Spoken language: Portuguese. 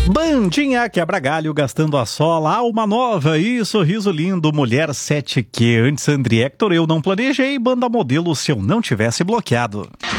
Bandinha quebra-galho, gastando a sola, alma nova e sorriso lindo, mulher 7Q. Antes André Hector, eu não planejei, banda modelo se eu não tivesse bloqueado.